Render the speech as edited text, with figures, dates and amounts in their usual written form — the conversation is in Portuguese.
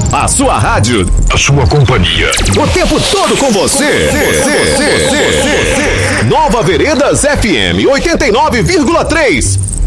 A sua rádio, a sua companhia, o tempo todo com você. Nova Veredas FM 89,3.